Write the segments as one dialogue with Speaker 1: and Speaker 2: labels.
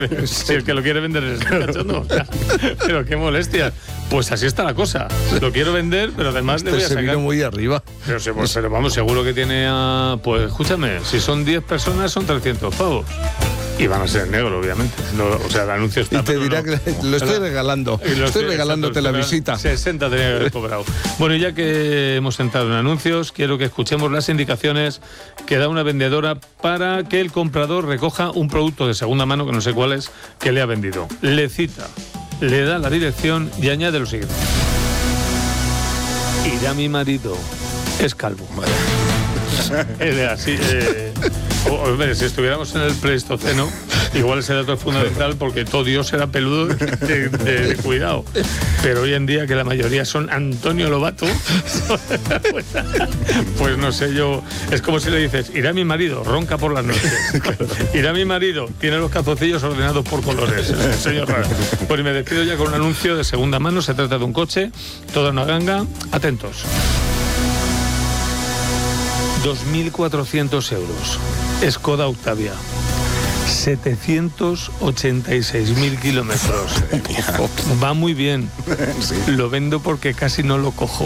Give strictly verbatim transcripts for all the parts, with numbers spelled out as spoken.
Speaker 1: Si el que lo quiere vender es este cachondo. Pero qué molestia. Pues así está la cosa. Lo quiero vender, pero además
Speaker 2: este
Speaker 1: le voy a sacar.
Speaker 2: Se vino muy arriba.
Speaker 1: Pero, pues, pero vamos, seguro que tiene a... Pues escúchame, si son diez personas son trescientos pavos. Y van a ser negro, obviamente. No, o sea, el anuncio está...
Speaker 2: Y te dirá no, que lo estoy regalando. Lo estoy regalándote exacto, la visita.
Speaker 1: sesenta tenía que haber cobrado. Bueno, ya que hemos entrado en anuncios, quiero que escuchemos las indicaciones que da una vendedora para que el comprador recoja un producto de segunda mano, que no sé cuál es, que le ha vendido. Le cita, le da la dirección y añade lo siguiente. Irá mi marido, es calvo. Eh, así, eh, o, o, ver, si estuviéramos en el Pleistoceno, igual ese dato es fundamental porque todo Dios era peludo de, de, de cuidado. Pero hoy en día, que la mayoría son Antonio Lobato, pues, pues no sé yo. Es como si le dices, irá mi marido, ronca por las noches. Irá mi marido, tiene los calzoncillos ordenados por colores. Señor raro. Pues me despido ya con un anuncio de segunda mano. Se trata de un coche, toda una ganga. Atentos. dos mil cuatrocientos euros. Skoda Octavia. setecientos ochenta y seis mil kilómetros. Va muy bien. Sí. Lo vendo porque casi no lo cojo.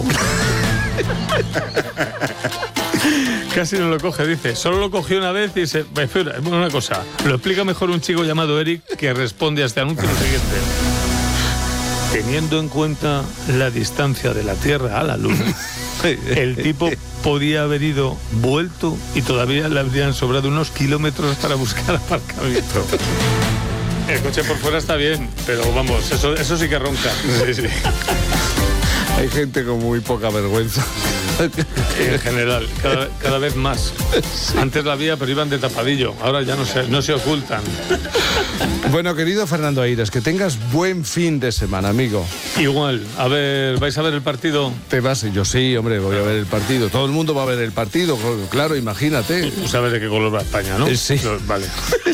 Speaker 1: Casi no lo coge, dice. Solo lo cogió una vez y se... Espera, una cosa. Lo explica mejor un chico llamado Eric que responde a este anuncio lo siguiente. Teniendo en cuenta la distancia de la Tierra a la Luna, el tipo podía haber ido, vuelto y todavía le habrían sobrado unos kilómetros para buscar aparcamiento. El coche por fuera está bien, pero vamos, eso, eso sí que ronca. Sí, sí.
Speaker 2: Hay gente con muy poca vergüenza.
Speaker 1: En general, cada, cada vez más. Antes la había, pero iban de tapadillo. Ahora ya no se, no se ocultan.
Speaker 2: Bueno, querido Fernando Aires, que tengas buen fin de semana, amigo.
Speaker 1: Igual. A ver, ¿vais a ver el partido?
Speaker 2: ¿Te vas? Yo sí, hombre, voy a ver el partido. Todo el mundo va a ver el partido, claro, imagínate.
Speaker 1: Tú sabes de qué color va España, ¿no?
Speaker 2: Sí.
Speaker 1: No, vale.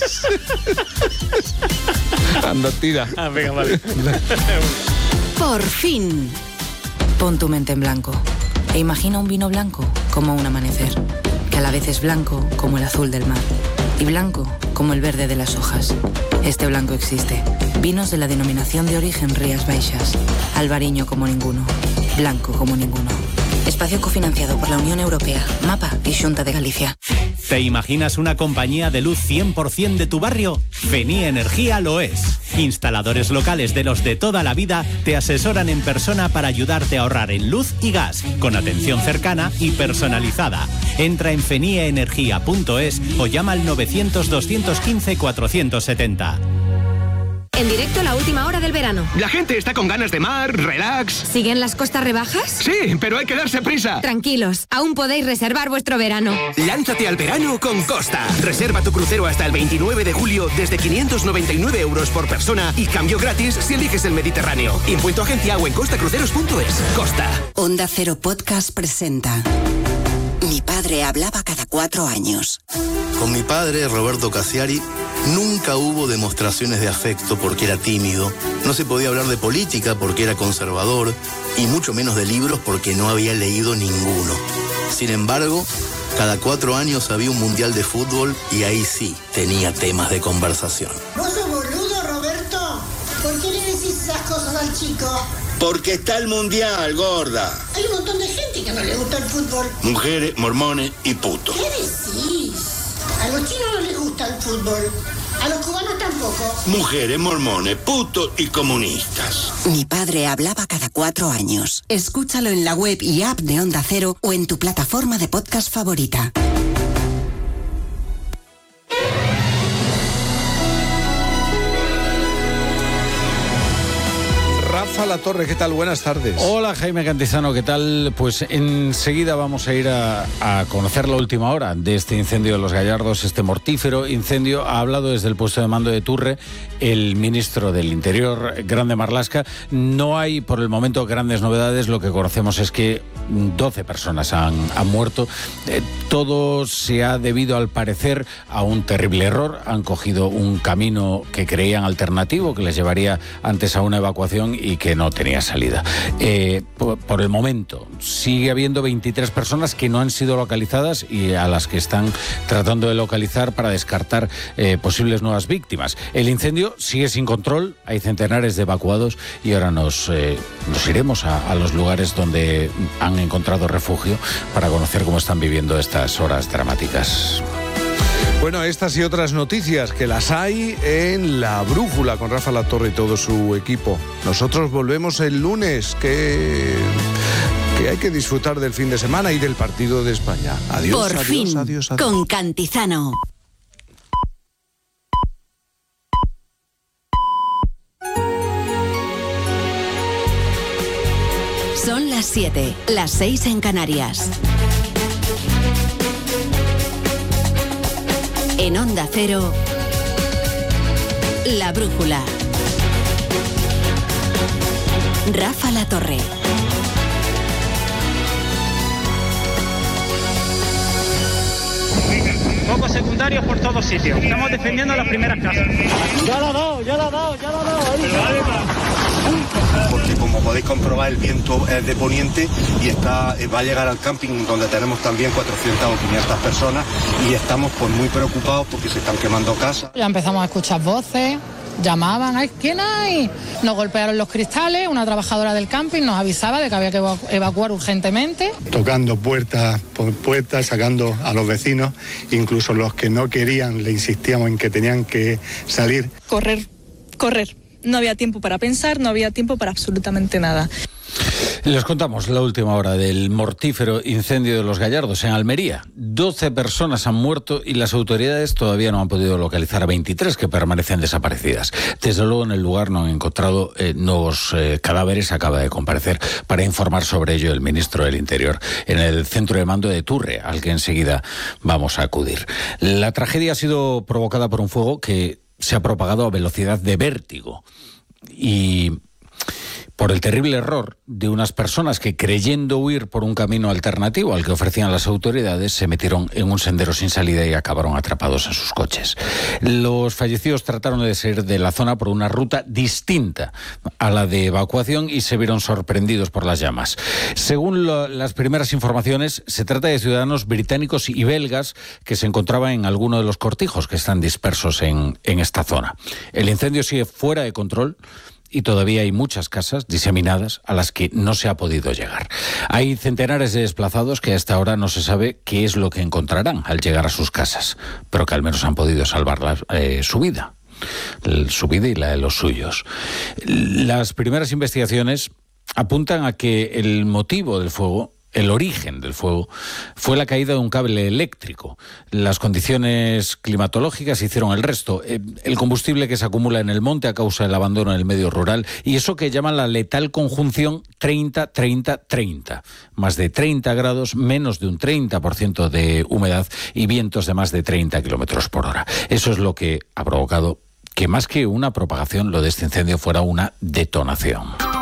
Speaker 2: Anda, tira.
Speaker 1: Ah, venga, vale.
Speaker 3: Por fin. Pon tu mente en blanco e imagina un vino blanco como un amanecer, que a la vez es blanco como el azul del mar y blanco como el verde de las hojas. Este blanco existe. Vinos de la denominación de origen Rías Baixas. Albariño como ninguno. Blanco como ninguno. Espacio cofinanciado por la Unión Europea, MAPA y Xunta de Galicia.
Speaker 4: ¿Te imaginas una compañía de luz cien por ciento de tu barrio? Fenie Energía lo es. Instaladores locales de los de toda la vida te asesoran en persona para ayudarte a ahorrar en luz y gas, con atención cercana y personalizada. Entra en fenie energía punto es o llama al novecientos, doscientos quince, cuatrocientos setenta.
Speaker 5: En directo la última hora del verano.
Speaker 6: La gente está con ganas de mar, relax.
Speaker 5: ¿Siguen las costas rebajas?
Speaker 6: Sí, pero hay que darse prisa.
Speaker 5: Tranquilos, aún podéis reservar vuestro verano.
Speaker 6: Lánzate al verano con Costa. Reserva tu crucero hasta el veintinueve de julio desde quinientos noventa y nueve euros por persona y cambio gratis si eliges el Mediterráneo. Impuesto agencia o en costacruceros punto es. Costa.
Speaker 7: Onda Cero Podcast presenta Mi padre hablaba cada cuatro años.
Speaker 8: Con mi padre, Roberto Cassiari, nunca hubo demostraciones de afecto porque era tímido, no se podía hablar de política porque era conservador y mucho menos de libros porque no había leído ninguno. Sin embargo, cada cuatro años había un mundial de fútbol y ahí sí tenía temas de conversación.
Speaker 9: ¿Vos sos boludo, Roberto? ¿Por qué le decís esas cosas al chico?
Speaker 10: Porque está el mundial, gorda.
Speaker 9: Hay un montón de gente que no le gusta el fútbol.
Speaker 10: Mujeres, mormones y putos.
Speaker 9: ¿Qué decís? A los chinos no les gusta el fútbol. A los cubanos tampoco.
Speaker 10: Mujeres, mormones, putos y comunistas.
Speaker 7: Mi padre hablaba cada cuatro años. Escúchalo en la web y app de Onda Cero o en tu plataforma de podcast favorita.
Speaker 2: Rafa La Torre, ¿qué tal? Buenas tardes.
Speaker 11: Hola, Jaime Cantizano, ¿qué tal? Pues enseguida vamos a ir a, a conocer la última hora de este incendio de Los Gallardos, este mortífero incendio. Ha hablado desde el puesto de mando de Turre el ministro del Interior, Grande Marlaska. No hay, por el momento, grandes novedades. Lo que conocemos es que doce personas han, han muerto. Eh, todo se ha debido, al parecer, a un terrible error. Han cogido un camino que creían alternativo, que les llevaría antes a una evacuación y que realmente no tenía salida. Eh, por, por el momento, sigue habiendo veintitrés personas que no han sido localizadas y a las que están tratando de localizar para descartar eh, posibles nuevas víctimas. El incendio sigue sin control, hay centenares de evacuados y ahora nos, eh, nos iremos a, a los lugares donde han encontrado refugio para conocer cómo están viviendo estas horas dramáticas.
Speaker 2: Bueno, estas y otras noticias que las hay en La Brújula con Rafa Latorre y todo su equipo. Nosotros volvemos el lunes, que, que hay que disfrutar del fin de semana y del partido de España. Adiós,
Speaker 7: Por
Speaker 2: adiós,
Speaker 7: fin,
Speaker 2: adiós, adiós.
Speaker 7: con Cantizano. Son las siete, las seis en Canarias. En Onda Cero, La Brújula. Rafa Latorre.
Speaker 12: Focos secundarios por todos sitios. Estamos defendiendo las primeras casas.
Speaker 13: Ya la ha dado, ya la ha dado, ya la ha dado.
Speaker 14: Porque como podéis comprobar, el viento es de poniente y está va a llegar al camping donde tenemos también cuatrocientas o quinientas personas y estamos pues muy preocupados porque se están quemando casas.
Speaker 15: Ya empezamos a escuchar voces, llamaban, ¿ay, quién hay? Nos golpearon los cristales, una trabajadora del camping nos avisaba de que había que evacu- evacuar urgentemente.
Speaker 16: Tocando puertas por puertas, sacando a los vecinos, incluso los que no querían, le insistíamos en que tenían que salir.
Speaker 17: Correr, correr. No había tiempo para pensar, no había tiempo para absolutamente nada.
Speaker 11: Les contamos la última hora del mortífero incendio de Los Gallardos en Almería. doce personas han muerto y las autoridades todavía no han podido localizar a veintitrés que permanecen desaparecidas. Desde luego en el lugar no han encontrado eh, nuevos eh, cadáveres. Acaba de comparecer para informar sobre ello el ministro del Interior en el centro de mando de Turre, al que enseguida vamos a acudir. La tragedia ha sido provocada por un fuego que se ha propagado a velocidad de vértigo y por el terrible error de unas personas que, creyendo huir por un camino alternativo al que ofrecían las autoridades, se metieron en un sendero sin salida y acabaron atrapados en sus coches. Los fallecidos trataron de salir de la zona por una ruta distinta a la de evacuación y se vieron sorprendidos por las llamas. Según lo, las primeras informaciones, se trata de ciudadanos británicos y belgas que se encontraban en alguno de los cortijos que están dispersos en, en esta zona. El incendio sigue fuera de control y todavía hay muchas casas diseminadas a las que no se ha podido llegar. Hay centenares de desplazados que hasta ahora no se sabe qué es lo que encontrarán al llegar a sus casas, pero que al menos han podido salvar la, eh, su vida, su vida y la de los suyos. Las primeras investigaciones apuntan a que el motivo del fuego, el origen del fuego, fue la caída de un cable eléctrico. Las condiciones climatológicas hicieron el resto. El combustible que se acumula en el monte a causa del abandono del medio rural y eso que llaman la letal conjunción treinta treinta treinta. Más de treinta grados, menos de un treinta por ciento de humedad y vientos de más de treinta kilómetros por hora. Eso es lo que ha provocado que más que una propagación, lo de este incendio fuera una detonación.